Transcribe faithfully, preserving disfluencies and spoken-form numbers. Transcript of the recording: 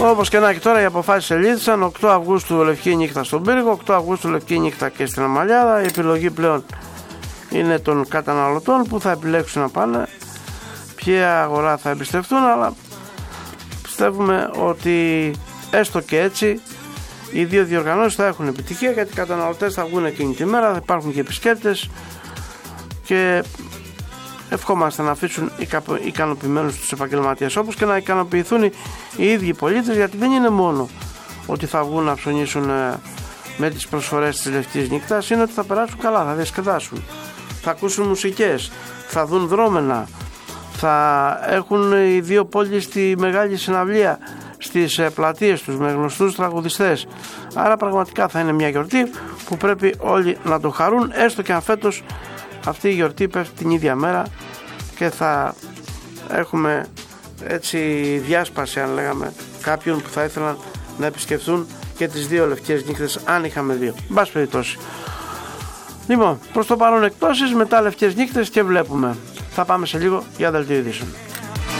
Όπως και να έχει, τώρα οι αποφάσεις ελήφθησαν. οκτώ Αυγούστου λευκή νύχτα στον Πύργο, οκτώ Αυγούστου λευκή νύχτα και στην Αμαλιάδα. Η επιλογή πλέον είναι των καταναλωτών που θα επιλέξουν να πάνε, ποια αγορά θα εμπιστευτούν, αλλά πιστεύουμε ότι έστω και έτσι οι δύο διοργανώσεις θα έχουν επιτυχία, γιατί οι καταναλωτές θα βγουν εκείνη τη μέρα, θα υπάρχουν και επισκέπτες και ευχόμαστε να αφήσουν ικανοποιημένους τους επαγγελματίες, όπως και να ικανοποιηθούν οι ίδιοι οι πολίτες, γιατί δεν είναι μόνο ότι θα βγουν να ψωνίσουν με τις προσφορές της λευκής νύχτας, είναι ότι θα περάσουν καλά, θα διασκεδάσουν, θα ακούσουν μουσικές, θα δουν δρόμενα, θα έχουν οι δύο πόλεις τη μεγάλη συναυλία στις πλατείες τους με γνωστούς τραγουδιστές. Άρα πραγματικά θα είναι μια γιορτή που πρέπει όλοι να το χαρούν, έστω και αν φέτος αυτή η γιορτή πέφτει την ίδια μέρα και θα έχουμε έτσι διάσπαση, αν λέγαμε, κάποιων που θα ήθελαν να επισκεφθούν και τις δύο λευκές νύχτες, αν είχαμε δύο. Εν πάση περιπτώσει. Λοιπόν, προς το παρόν εκτόσεις, μετά λευκές νύχτες και βλέπουμε. Θα πάμε σε λίγο για δελτίο ειδήσεων.